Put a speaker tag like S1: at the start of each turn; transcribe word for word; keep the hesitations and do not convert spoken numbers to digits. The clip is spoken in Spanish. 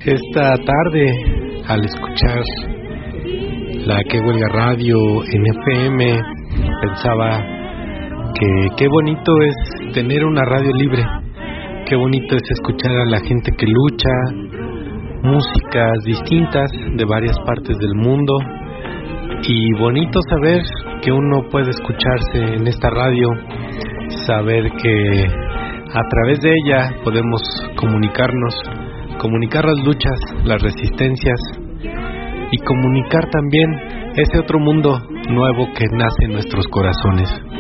S1: Esta tarde, al escuchar la Que Huelga Radio en F M, pensaba que qué bonito es tener una radio libre, qué bonito es escuchar a la gente que lucha, músicas distintas de varias partes del mundo, y bonito saber que uno puede escucharse en esta radio, saber que a través de ella podemos comunicarnos, comunicar las luchas, las resistencias y comunicar también ese otro mundo nuevo que nace en nuestros corazones.